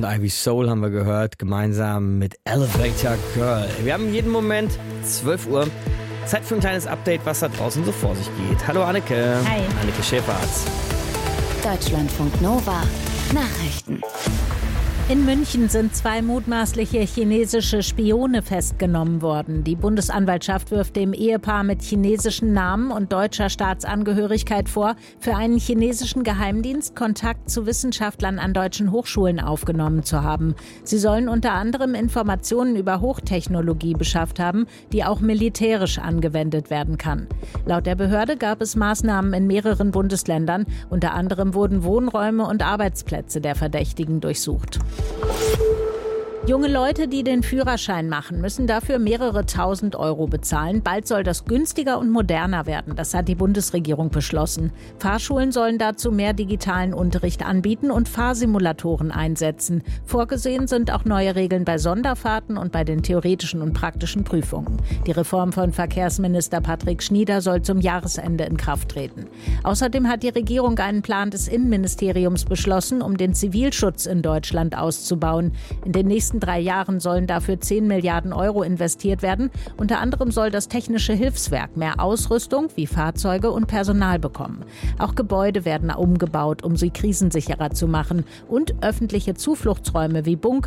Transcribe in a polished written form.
und Ivy Soul haben wir gehört, gemeinsam mit Elevator Girl. Wir haben jeden Moment 12 Uhr. Zeit für ein kleines Update, was da draußen so vor sich geht. Hallo Anneke. Hi. Anneke Schäferz. Deutschlandfunk Nova. Nachrichten. In München sind 2 mutmaßliche chinesische Spione festgenommen worden. Die Bundesanwaltschaft wirft dem Ehepaar mit chinesischen Namen und deutscher Staatsangehörigkeit vor, für einen chinesischen Geheimdienst Kontakt zu Wissenschaftlern an deutschen Hochschulen aufgenommen zu haben. Sie sollen unter anderem Informationen über Hochtechnologie beschafft haben, die auch militärisch angewendet werden kann. Laut der Behörde gab es Maßnahmen in mehreren Bundesländern. Unter anderem wurden Wohnräume und Arbeitsplätze der Verdächtigen durchsucht. Junge Leute, die den Führerschein machen, müssen dafür mehrere tausend Euro bezahlen. Bald soll das günstiger und moderner werden. Das hat die Bundesregierung beschlossen. Fahrschulen sollen dazu mehr digitalen Unterricht anbieten und Fahrsimulatoren einsetzen. Vorgesehen sind auch neue Regeln bei Sonderfahrten und bei den theoretischen und praktischen Prüfungen. Die Reform von Verkehrsminister Patrick Schnieder soll zum Jahresende in Kraft treten. Außerdem hat die Regierung einen Plan des Innenministeriums beschlossen, um den Zivilschutz in Deutschland auszubauen. In den nächsten 3 Jahren sollen dafür 10 Milliarden Euro investiert werden. Unter anderem soll das Technische Hilfswerk mehr Ausrüstung wie Fahrzeuge und Personal bekommen. Auch Gebäude werden umgebaut, um sie krisensicherer zu machen. Und öffentliche Zufluchtsräume wie Bunker